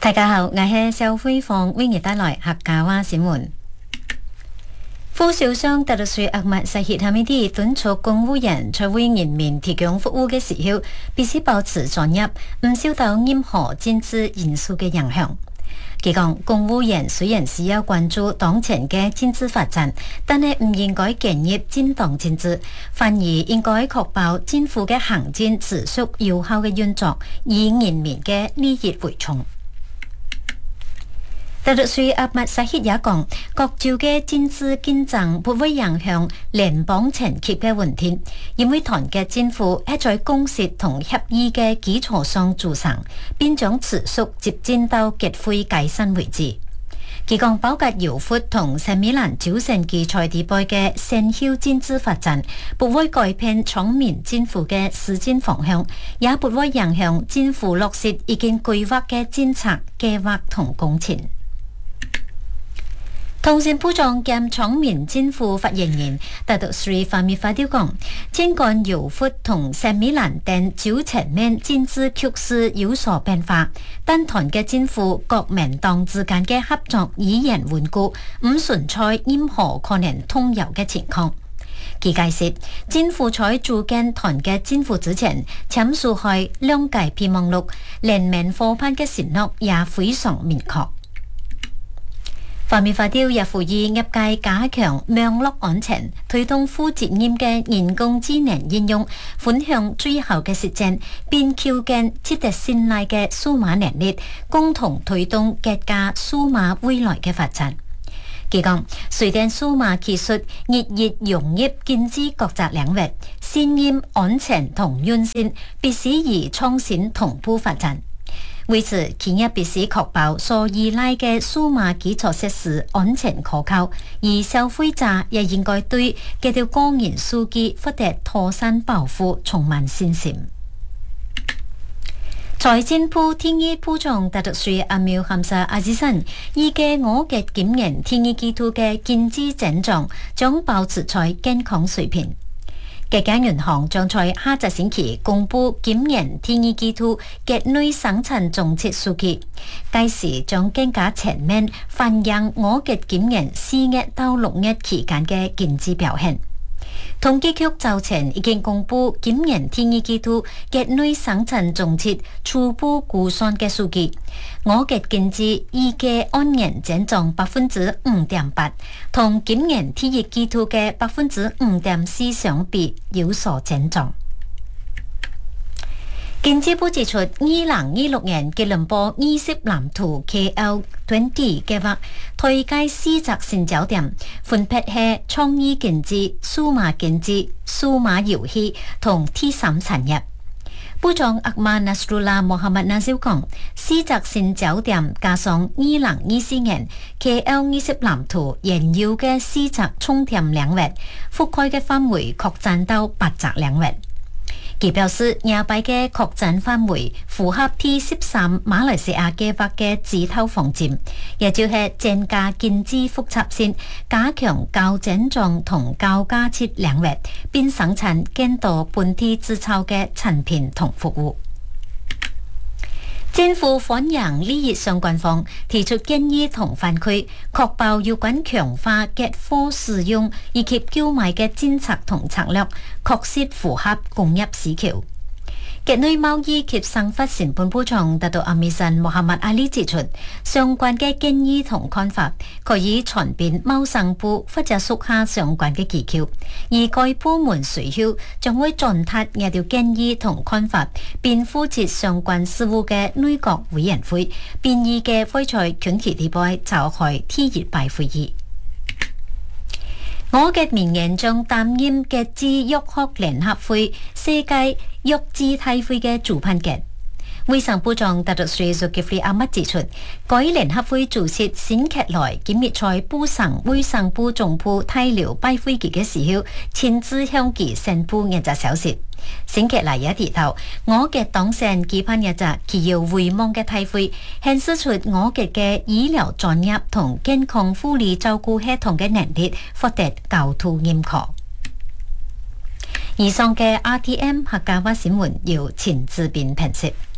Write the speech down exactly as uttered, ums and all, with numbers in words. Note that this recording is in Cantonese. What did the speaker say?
大家好，我係邵輝鳳，為你帶來客家話新聞。副首相達魯瑞阿末薩希哈米蒂敦促公務員在為人民提供服務嘅時候，必須保持專業，唔受到任何政治因素嘅影響。佢講，公務員雖然需要關注當前嘅政治發展，但係唔應該捲入政黨政治，反而應該確保政府嘅行政持續有效嘅運作，以人民嘅利益為重。達魯瑞阿末薩希也講，各州嘅政治競爭不會影響聯邦層級嘅穩定，因為團結政府係在共識同協議嘅基礎上組成，並將持續接近到結會解散為止。佢講，包括柔佛同新美蘭州選舉在地杯嘅先後政治發展，不會改變廠民政府嘅施政方向，也不會影響政府落實已經規劃嘅政策計劃同工程。通訊部長兼廠民政府發言人達魯瑞法米法雕講，儘管柔佛同新美蘭等州層面政治局勢有所變化，但團結政府國民黨之間嘅合作依然穩固，唔存在任何可能動搖嘅情況。佢解釋，政府在組建團結政府之前簽署係兩屆備忘錄，聯名夥伴嘅承諾也非常明確。法米法雕也呼籲業界加強網絡安全，推動負責任嘅人工智能應用，分享最後嘅實踐，並構建值得信賴嘅數碼能力，共同推動國家數碼未來嘅發展。佢講，隨着數碼技術日益融入經濟各個領域，信任、安全同韌性必須以創新同步發展。為此，企業必須確保所依賴嘅數碼基礎設施安全可靠，而消費者也應該對這條個人數據獲得妥善保護充滿信心。財政部天意部長達魯瑞阿苗坎薩阿茲森，預計我嘅今年天意季度嘅經濟增長將保持在健康水平。國家銀行將在下個星期公布今年第二季度國內生產總值數據，屆時將更加全面反映我國今年四月到六月期間嘅經濟表現。統計局早前已經公布今年第二季度國內生產總值初步估算嘅數據，我國經濟預計按年增長百分之五點八，同今年第一季度嘅百分之五點四相比有所增長。經濟部指出，二零二六年吉隆坡二十藍圖 K L 二十計劃推介四隻新焦點，分別係創意經濟、數碼經濟、數碼遊戲同第三產業。部長阿馬納斯魯拉穆罕默納少講，四隻新焦點加上二零二四年 K L 二十藍圖研究嘅四隻重點領域，覆蓋嘅範圍擴展到八隻領域。佢表示，廿八嘅擴展範圍符合第十三馬來西亞計劃嘅指頭方針，也就係增加經濟複雜性，加強高增長同高價值領域，並生產更多本地製造嘅產品同服務。政府歡迎利益相關方提出建議同反饋，確保有關強化嘅貨使用以及購買嘅政策同策略，確實符合工業需求。國內貿易及商發成本部長達到阿米森穆罕默阿里指出，相關嘅建議同看法可以傳遍貿商部或者屬下相關嘅機構，而該部門隨後將會轉達呢條建議同看法，並負責相關事務嘅內閣委員會，並預計會在近期內召開第一擺會議。我嘅明年將擔任嘅自約學聯合會世界約資大會嘅主辦人。衛生部長達魯瑞蘇吉弗里阿麥指出，該聯合會主席冼克來今日在布省衛生部總部大寮拜會期嘅時候，親自向其宣布一則消息。冼克來也提到，我嘅當選舉辦一則具有威望嘅大會，顯示出我嘅嘅醫療專業同健康護理照顧系統嘅能力獲得高度認可。以上嘅 R T M 客家話新聞由陳志斌編輯。